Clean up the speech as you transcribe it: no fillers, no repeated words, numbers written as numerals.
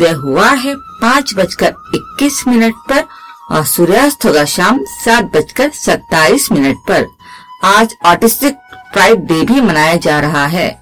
सूर्योदय हुआ है 5:21 पर और सूर्यास्त होगा शाम 7:27 पर। आज ऑटिस्टिक प्राइड डे भी मनाया जा रहा है।